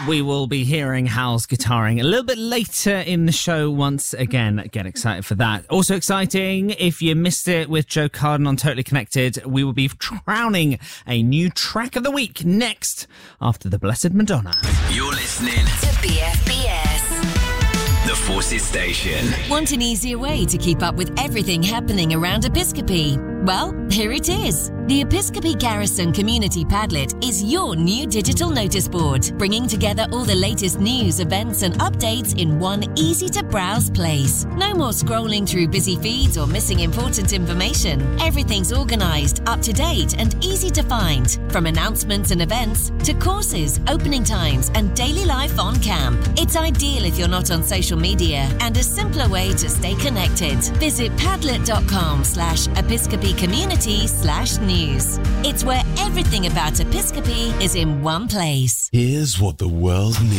We will be hearing Hal's guitaring a little bit later in the show once again. Get excited for that. Also exciting, if you missed it with Joe Carden on Totally Connected, we will be crowning a new track of the week next after the Blessed Madonna. You're listening to BFBS. The Forces Station. Want an easier way to keep up with everything happening around Episcopi? Well, here it is. The Episcopi Garrison Community Padlet is your new digital notice board, bringing together all the latest news, events and updates in one easy-to-browse place. No more scrolling through busy feeds or missing important information. Everything's organised, up-to-date and easy to find. From announcements and events to courses, opening times and daily life on camp. It's ideal if you're not on social media and a simpler way to stay connected. Visit padlet.com/episcopicommunity/news. It's where everything about Episcopi is in one place. Here's what the world needs.